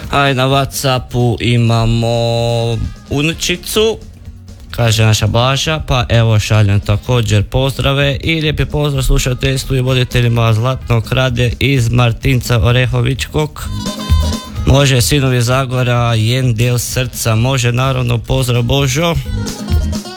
A na Whatsappu imamo unučicu, kaže naša Blaža, pa evo šaljem također pozdrave i lijepi pozdrav slušateljstvu i voditeljima Zlatnog Rade iz Martinca Orehovičkog. Može sinovi Zagora, jen dijel srca, može naravno pozdrav Božo.